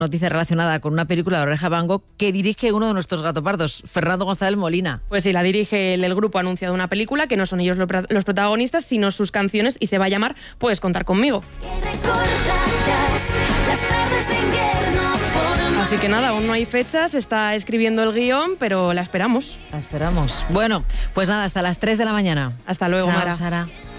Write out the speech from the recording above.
Noticia relacionada con una película de Oreja Van Gogh que dirige uno de nuestros gatopardos, Fernando González Molina. Pues sí, la dirige el grupo, ha anunciado una película que no son ellos los protagonistas, sino sus canciones, y se va a llamar Puedes contar conmigo. Así que nada, aún no hay fecha, se está escribiendo el guión, pero la esperamos. La esperamos. Bueno, pues nada, hasta las 3 de la mañana. Hasta luego, Chao, Mara. Sara.